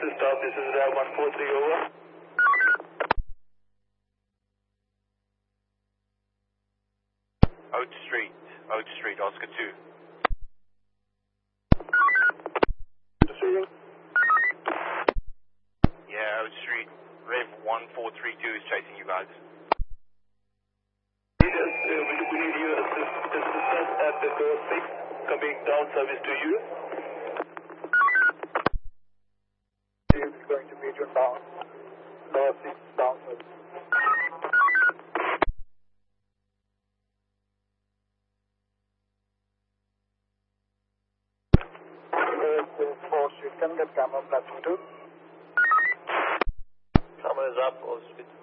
assist stop. This is Rev 143 over. Oat Street, Oscar 2. Yeah, Oat Street, Rev 1432 is chasing you guys. We need your assistance at the door 6, coming down service to you. Is going to meet you down. Door 6 down service. Can get camera platform 2. Camera is up, all street.